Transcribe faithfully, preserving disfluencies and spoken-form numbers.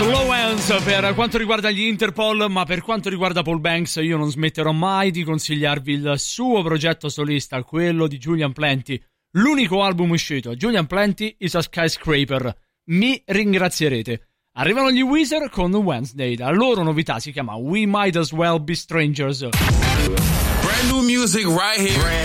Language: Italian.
Slow Hands per quanto riguarda gli Interpol, ma per quanto riguarda Paul Banks io non smetterò mai di consigliarvi il suo progetto solista, quello di Julian Plenty, l'unico album uscito, Julian Plenty is a Skyscraper. Mi ringrazierete. Arrivano gli Weezer con Wednesday, la loro novità si chiama We Might As Well Be Strangers. Brand new music right here.